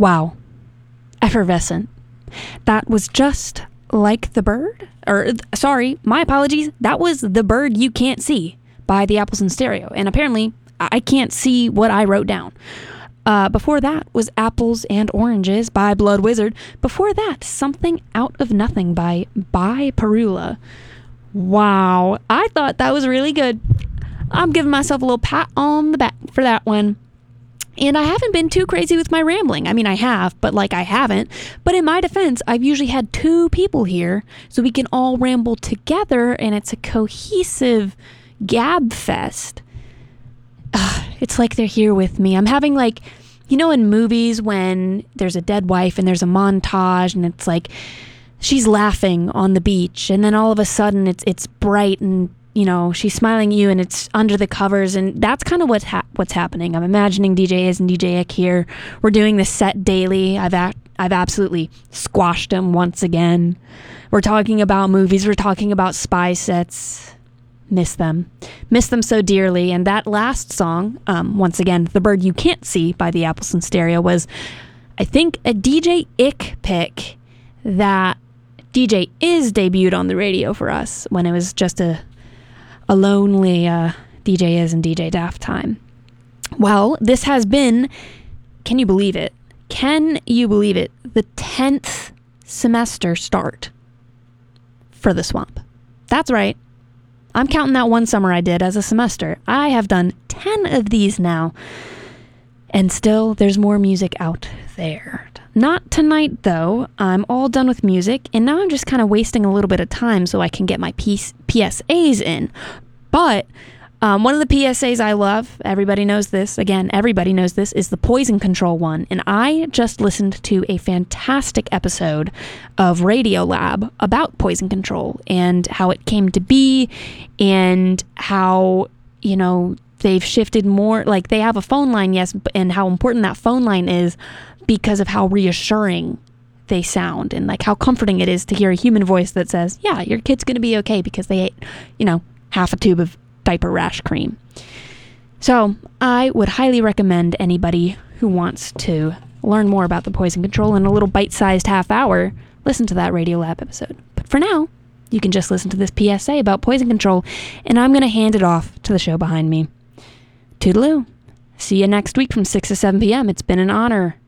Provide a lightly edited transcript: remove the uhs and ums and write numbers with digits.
Wow. Effervescent. That was just like the bird, sorry, my apologies. That was The Bird You Can't See by the Apples in Stereo. And apparently I can't see what I wrote down. Before that was Apples and Oranges by Blood Wizard. Before that, Something Out of Nothing by Perula. Wow, I thought that was really good. I'm giving myself a little pat on the back for that one. And I haven't been too crazy with my rambling. I mean, I have, but I haven't. But in my defense, I've usually had 2 people here, so we can all ramble together, and it's a cohesive gab fest. It's like they're here with me. I'm having in movies when there's a dead wife and there's a montage, and it's like she's laughing on the beach, and then all of a sudden it's bright and she's smiling at you and it's under the covers, and that's kind of what's happening. I'm imagining DJ Iz and DJ Ick here. We're doing this set daily. I've absolutely squashed him once again. We're talking about movies. We're talking about spy sets. Miss them so dearly. And that last song, once again, The Bird You Can't See by the Apples in Stereo, was, I think, a DJ Ick pick that DJ Iz debuted on the radio for us when it was just a lonely DJ Iz and DJ Daft time. Well, this has been, can you believe it? The 10th semester start for The Swamp. That's right. I'm counting that one summer I did as a semester. I have done 10 of these now. And still, there's more music out there. Not tonight, though. I'm all done with music, and now I'm just kind of wasting a little bit of time so I can get my PSAs in. But one of the PSAs I love, everybody knows this, is the Poison Control one. And I just listened to a fantastic episode of Radiolab about poison control and how it came to be, and how, they've shifted more, they have a phone line, yes, and how important that phone line is because of how reassuring they sound, and how comforting it is to hear a human voice that says, yeah, your kid's going to be okay because they ate, half a tube of diaper rash cream. So I would highly recommend anybody who wants to learn more about the poison control in a little bite-sized half hour, listen to that Radiolab episode. But for now, you can just listen to this PSA about poison control, and I'm going to hand it off to the show behind me. Toodaloo. See you next week from 6 to 7 p.m. It's been an honor.